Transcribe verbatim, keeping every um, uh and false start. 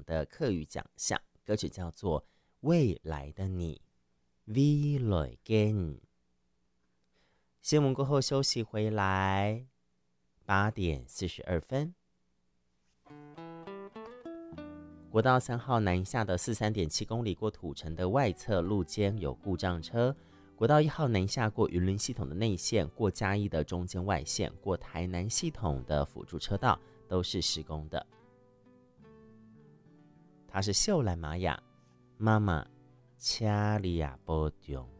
的客语奖项，歌曲叫做《未来的你》未來嘅你。新闻过后休息回来，八点四十二分。国道三号南下的四十三点七公里过土城的外侧路肩有故障车，国道一号南下过云林系统的内线，过嘉义的中间外线，过台南系统的辅助车道都是施工的。她是秀兰玛雅妈妈，请你也保重。